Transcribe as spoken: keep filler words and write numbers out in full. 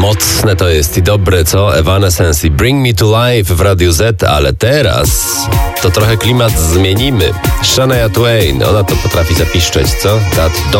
Mocne to jest i dobre, co? Evanescence i Bring Me To Life w Radiu Z, ale teraz to trochę klimat zmienimy. Shania Twain, ona to potrafi zapiszczeć, co? That